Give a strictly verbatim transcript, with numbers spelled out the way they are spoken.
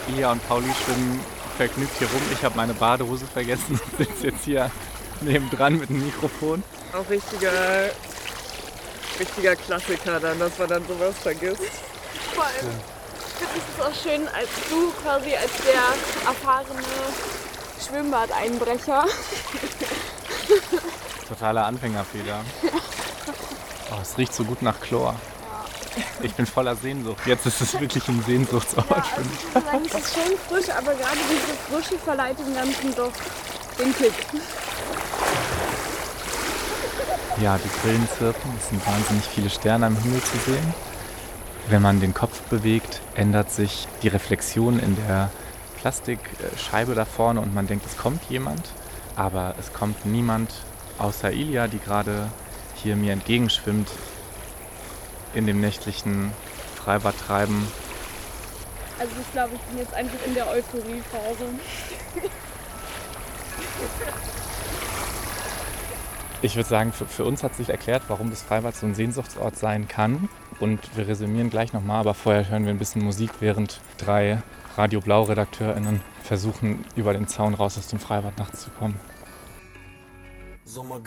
Pia und Pauli schwimmen vergnügt hier rum. Ich habe meine Badehose vergessen und sitze jetzt hier nebendran mit dem Mikrofon. Auch richtiger, richtiger Klassiker dann, dass man dann sowas vergisst. Vor allem finde ich es auch schön, als du quasi als der erfahrene Schwimmbadeinbrecher. Totaler Anfängerfehler. Oh, es riecht so gut nach Chlor. Ich bin voller Sehnsucht. Jetzt ist es wirklich ein Sehnsuchtsort. Ja, also ich würde sagen, es ist schön frisch, aber gerade diese Frische verleiht dem Ganzen doch den Kick. Ja, die Grillen zirpen. Es sind wahnsinnig viele Sterne am Himmel zu sehen. Wenn man den Kopf bewegt, ändert sich die Reflexion in der Plastikscheibe da vorne und man denkt, es kommt jemand. Aber es kommt niemand außer Ilia, die gerade hier mir entgegenschwimmt in dem nächtlichen Freibadtreiben. Also ich glaube, ich bin jetzt einfach in der Euphoriephase. Ich würde sagen, für, für uns hat sich erklärt, warum das Freibad so ein Sehnsuchtsort sein kann. Und wir resümieren gleich nochmal, aber vorher hören wir ein bisschen Musik, während drei Radio Blau-RedakteurInnen versuchen, über den Zaun raus aus dem Freibad nachts zu kommen. Sommer